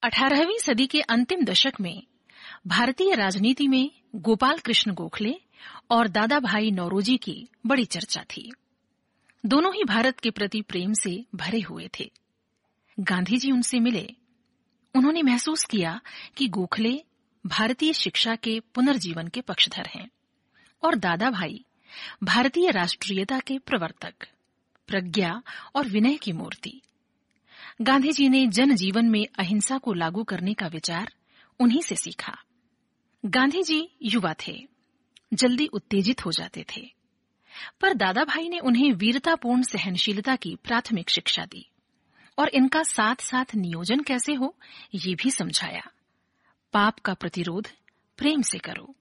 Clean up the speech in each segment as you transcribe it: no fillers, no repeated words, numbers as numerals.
18वीं सदी के अंतिम दशक में भारतीय राजनीति में गोपाल कृष्ण गोखले और दादा भाई नौरोजी की बड़ी चर्चा थी। दोनों ही भारत के प्रति प्रेम से भरे हुए थे। गांधी जी उनसे मिले। उन्होंने महसूस किया कि गोखले भारतीय शिक्षा के पुनर्जीवन के पक्षधर हैं और दादा भाई भारतीय राष्ट्रीयता के प्रवर्तक, प्रज्ञा और विनय की मूर्ति। गांधी जी ने जनजीवन में अहिंसा को लागू करने का विचार उन्हीं से सीखा। गांधी जी युवा थे, जल्दी उत्तेजित हो जाते थे, पर दादा भाई ने उन्हें वीरतापूर्ण सहनशीलता की प्राथमिक शिक्षा दी और इनका साथ साथ नियोजन कैसे हो ये भी समझाया। पाप का प्रतिरोध प्रेम से करो।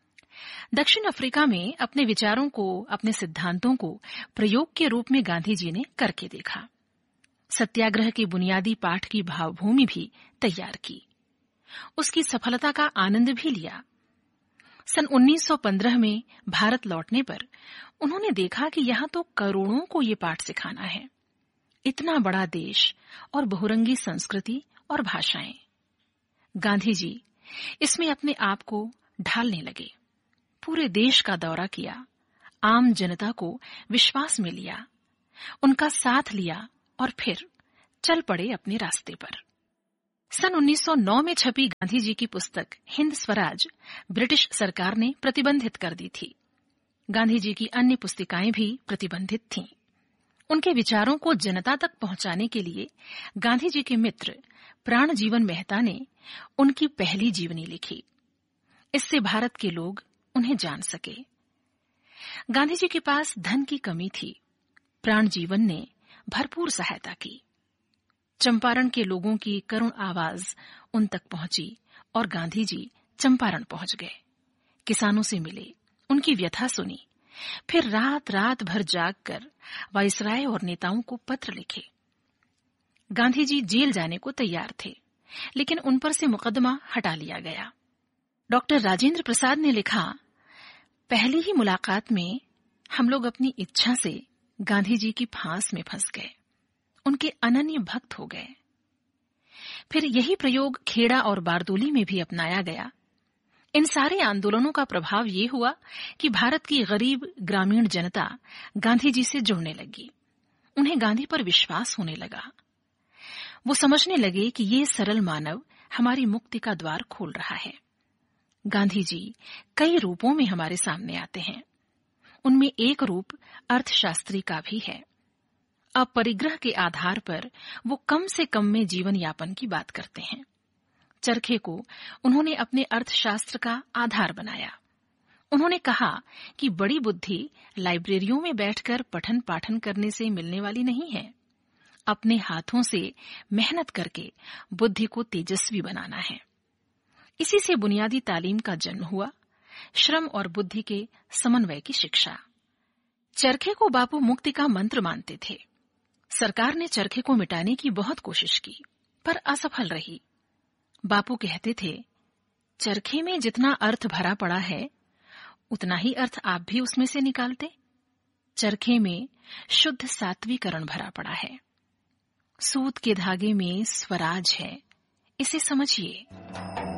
दक्षिण अफ्रीका में अपने विचारों को, अपने सिद्धांतों को प्रयोग के रूप में गांधी जी ने करके देखा। सत्याग्रह के बुनियादी पाठ की भावभूमि भी तैयार की, उसकी सफलता का आनंद भी लिया। सन 1915 में भारत लौटने पर उन्होंने देखा कि यहाँ तो करोड़ों को ये पाठ सिखाना है। इतना बड़ा देश और बहुरंगी संस्कृति और भाषाएं। गांधी जी इसमें अपने आप को ढालने लगे। पूरे देश का दौरा किया, आम जनता को विश्वास में लिया, उनका साथ लिया और फिर चल पड़े अपने रास्ते पर। सन 1909 में छपी गांधी जी की पुस्तक हिंद स्वराज ब्रिटिश सरकार ने प्रतिबंधित कर दी थी। गांधी जी की अन्य पुस्तिकाएं भी प्रतिबंधित थीं। उनके विचारों को जनता तक पहुंचाने के लिए गांधी जी के मित्र प्राणजीवन मेहता ने उनकी पहली जीवनी लिखी। इससे भारत के लोग उन्हें जान सके। गांधी जी के पास धन की कमी थी। प्राणजीवन ने भरपूर सहायता की। चंपारण के लोगों की करुण आवाज उन तक पहुंची और गांधी जी चंपारण पहुंच गए। किसानों से मिले, उनकी व्यथा सुनी, फिर रात रात भर जागकर वायसराय और नेताओं को पत्र लिखे। गांधी जी जेल जाने को तैयार थे, लेकिन उन पर से मुकदमा हटा लिया गया। डॉक्टर राजेंद्र प्रसाद ने लिखा, पहली ही मुलाकात में हम लोग अपनी इच्छा से गांधी जी की फांस में फंस गए, उनके अनन्य भक्त हो गए। फिर यही प्रयोग खेड़ा और बारदोली में भी अपनाया गया। इन सारे आंदोलनों का प्रभाव ये हुआ कि भारत की गरीब ग्रामीण जनता गांधी जी से जुड़ने लगी। उन्हें गांधी पर विश्वास होने लगा। वो समझने लगे कि ये सरल मानव हमारी मुक्ति का द्वार खोल रहा है। गांधी जी कई रूपों में हमारे सामने आते हैं। उनमें एक रूप अर्थशास्त्री का भी है। अब परिग्रह के आधार पर वो कम से कम में जीवन यापन की बात करते हैं। चरखे को उन्होंने अपने अर्थशास्त्र का आधार बनाया। उन्होंने कहा कि बड़ी बुद्धि लाइब्रेरियों में बैठकर पठन पाठन करने से मिलने वाली नहीं है। अपने हाथों से मेहनत करके बुद्धि को तेजस्वी बनाना है। इसी से बुनियादी तालीम का जन्म हुआ, श्रम और बुद्धि के समन्वय की शिक्षा। चरखे को बापू मुक्ति का मंत्र मानते थे। सरकार ने चरखे को मिटाने की बहुत कोशिश की, पर असफल रही। बापू कहते थे, चरखे में जितना अर्थ भरा पड़ा है, उतना ही अर्थ आप भी उसमें से निकालते। चरखे में शुद्ध सात्विकरण भरा पड़ा है। सूत के धागे में स्वराज है, इसे समझिए।